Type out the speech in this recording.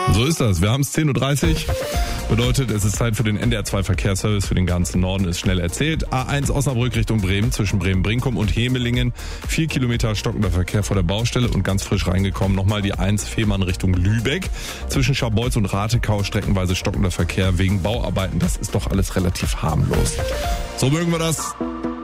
So ist das. Wir haben es 10.30 Uhr. Bedeutet, es ist Zeit für den NDR 2 Verkehrsservice für den ganzen Norden. Ist schnell erzählt. A1 Osnabrück Richtung Bremen zwischen Bremen-Brinkum und Hemelingen. 4 Kilometer stockender Verkehr vor der Baustelle und ganz frisch reingekommen. Nochmal die 1 Fehmarn Richtung Lübeck. Zwischen Scharbeutz und Ratekau streckenweise stockender Verkehr wegen Bauarbeiten. Das ist doch alles relativ harmlos. So mögen wir das.